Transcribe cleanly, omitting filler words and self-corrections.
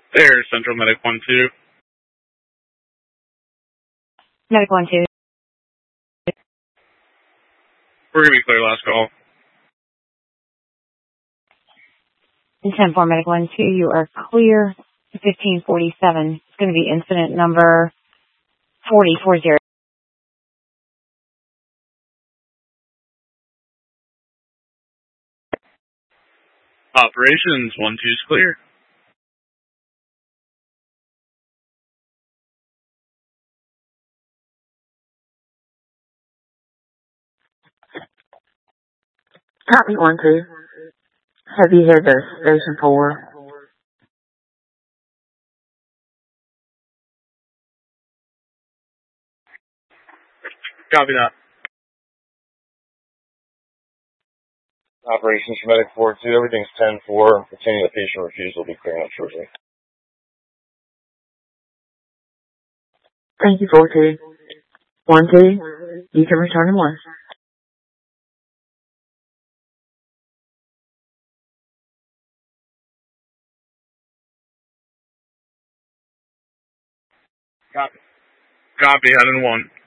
There, Central Medic 1-2. Medic 1-2. We're going to be clear last call. 10-4 Medic 1-2, you are clear to 1547. It's going to be incident number 4040. Operations 1-2's clear. Copy 1-2. Have you head to Station 4? Copy that. Operations for Medic 4-2, everything's 10-4. Continue the patient refusal will be clearing up shortly. Thank you, 4-2. 1-2, you can return to 1. Copy. Copy, heading 1.